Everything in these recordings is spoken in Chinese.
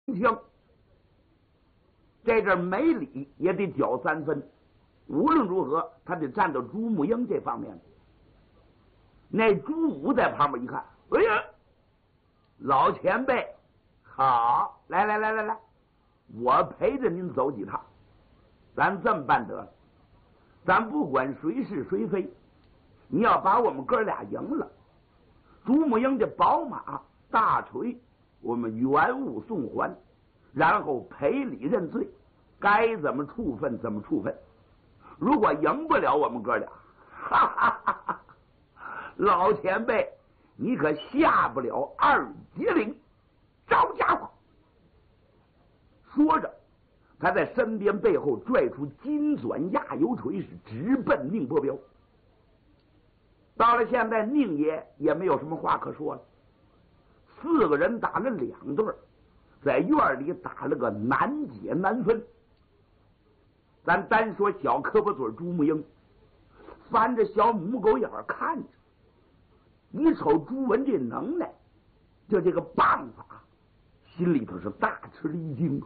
枪，这阵没理也得缴3分。无论如何，他得站到朱木英这方面。那朱武在旁边一看，哎呀，老前辈，好，来，我陪着您走几趟。咱这么办得了，咱不管谁是谁非，你要把我们哥俩赢了，朱木英的宝马大锤我们原物送还，然后赔礼认罪，该怎么处分怎么处分。如果赢不了我们哥俩，哈哈哈哈，老前辈你可下不了2节令。招家伙！说着，他在身边背后拽出金钻压油锤，是直奔宁伯彪。到了现在，宁爷也没有什么话可说了。4个人打了2对，在院里打了个难解难分。咱单说小磕巴嘴朱木英，翻着小母狗眼看着，一瞅朱文这能耐，就这个棒法，心里头是大吃了一惊。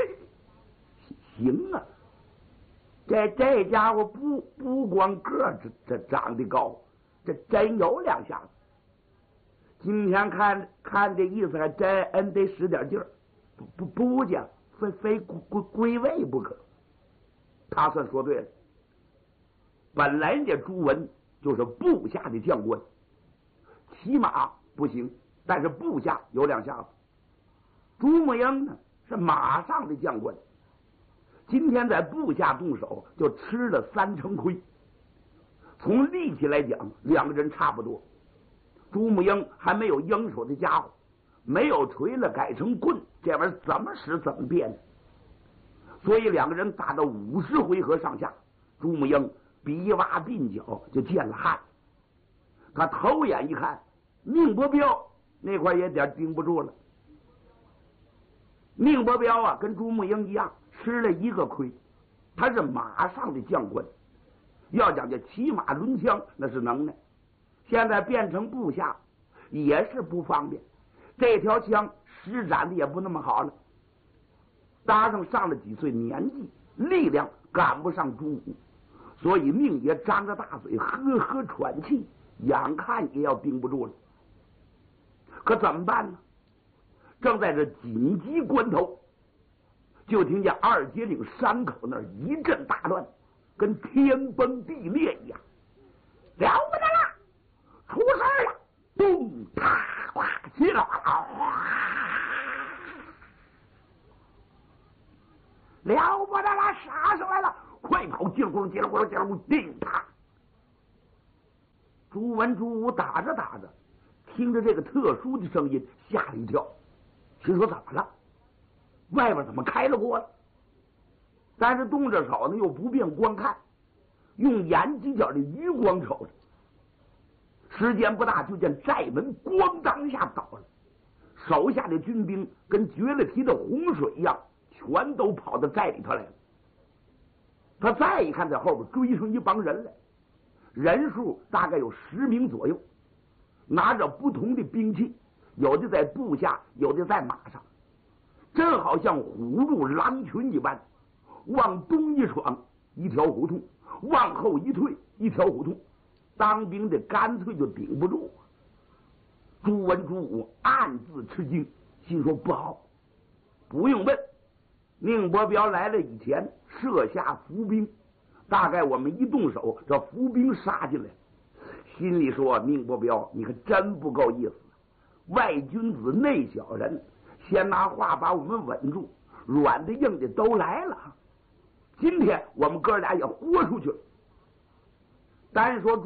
行啊，这家伙不光个这长得高，这真有2下子。今天看这意思，还真得使点劲儿，不讲非归位不可。他算说对了，本来这朱文就是部下的将官，骑马不行，但是部下有2下子。朱木英呢是马上的将官，今天在部下动手就吃了3成亏。从力气来讲，2个人差不多。朱木英还没有应手的家伙，没有锤了改成棍，这玩意儿怎么使怎么变呢？所以2个人打到50回合上下，朱木英鼻洼鬓角就见了汗。他头眼一看，宁伯彪那块也点盯不住了。宁伯彪啊，跟朱木英一样吃了1个亏，他是马上的将官，要讲这骑马抡枪那是能耐，现在变成部下也是不方便，这条枪施展的也不那么好了，搭上了几岁年纪，力量赶不上朱武，所以宁爷张着大嘴呵呵喘气，眼看也要盯不住了。可怎么办呢？正在这紧急关头，就听见2节岭山口那儿一阵大乱，跟天崩地裂一样。了不得了，出事了！咚啪哗稀了哗，了不得了，杀上来了！快跑！叽里咕噜，叽里咕噜，叽里咕噜，叮啪！朱文、朱武打着打着，听着这个特殊的声音，吓了一跳，心说怎么了？外边怎么开了锅了？但是动着手呢，又不便观看，用眼犄角的余光瞅着。时间不大，就见寨门咣当一下倒了，手下的军兵跟决了堤的洪水一样，全都跑到寨里头来了。他再一看，在后边追上一帮人来，人数大概有10名左右，拿着不同的兵器，有的在部下，有的在马上，真好像虎入狼群一般，往东一闯一条胡同，往后一退一条胡同，当兵的干脆就顶不住。朱文、朱武暗自吃惊，心说不好。不用问，宁伯彪来了以前设下伏兵，大概我们一动手，这伏兵杀进来，心里说宁伯彪你可真不够意思，外君子内小人，先拿话把我们稳住，软的硬的都来了，今天我们哥俩也豁出去了。单说